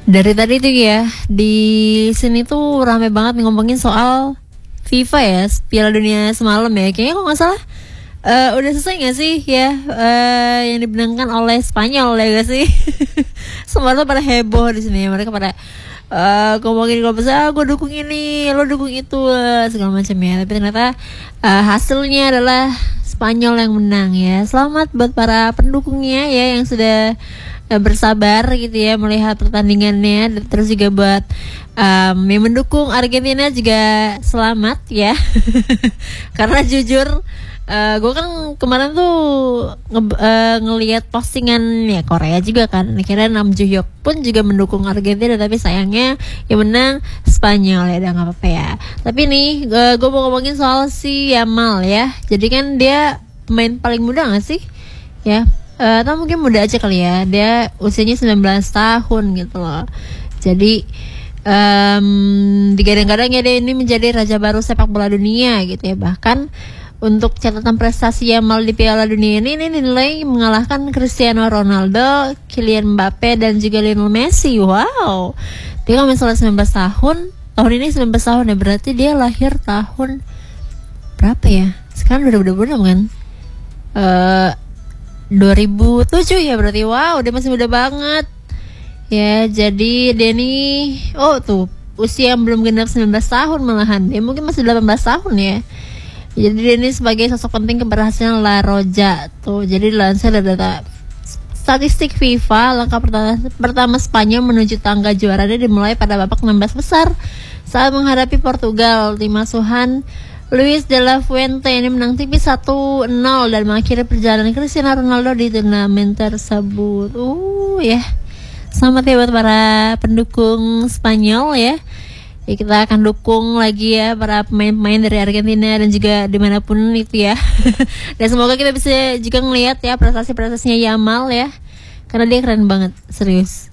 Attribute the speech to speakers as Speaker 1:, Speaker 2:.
Speaker 1: Dari tadi tuh ya, di sini tuh rame banget ngomongin soal FIFA ya, Piala Dunia semalam ya. Kayaknya kalau nggak salah udah selesai nggak sih ya, yang dimenangkan oleh Spanyol ya gak sih? Semua tuh pada heboh di sini. Mereka pada ngomongin kalau besar, gue dukung ini, lo dukung itu, segala macam ya. Tapi ternyata hasilnya adalah Spanyol yang menang ya. Selamat buat para pendukungnya ya yang sudah bersabar gitu ya melihat pertandingannya. Dan terus juga buat yang mendukung Argentina juga selamat ya. Karena jujur gue kan kemarin tuh ngelihat postingan ya Korea juga kan, akhirnya Nam Joo Hyuk pun juga mendukung Argentina, tapi sayangnya yang menang Spanyol ya, udah nggak apa-apa ya. Tapi nih gue mau ngomongin soal si Yamal ya. Jadi kan dia pemain paling muda nggak sih ya, atau mungkin muda aja kali ya, dia usianya 19 tahun gitu loh. Jadi digadang-gadang ya dia ini menjadi raja baru sepak bola dunia gitu ya. Bahkan untuk catatan prestasi Yamal di Piala Dunia ini dinilai mengalahkan Cristiano Ronaldo, Kylian Mbappe, dan juga Lionel Messi. Wow, dia kan misalnya 19 tahun, tahun ini 19 tahun ya, berarti dia lahir tahun berapa ya? Sekarang 2026 kan? 2007 ya berarti. Wow, dia masih muda banget ya. Jadi dia nih, oh tuh, usia yang belum genap 19 tahun malahan. Dia mungkin masih 18 tahun ya. Jadi dia ini sebagai sosok penting keberhasilan La Roja tuh. Jadi dilansir dari data statistik FIFA, langkah pertama Spanyol menuju tangga juaranya dimulai pada babak 16 besar saat menghadapi Portugal. Tim asuhan Luis de la Fuente ini menang tipis 1-0 dan mengakhiri perjalanan Cristiano Ronaldo di turnamen tersebut. Ya. Selamat ya buat para pendukung Spanyol ya. Ya, kita akan dukung lagi ya para pemain-pemain dari Argentina dan juga dimanapun itu ya. Dan semoga kita bisa juga ngelihat ya prestasi-prestasinya Yamal ya, karena dia keren banget, serius.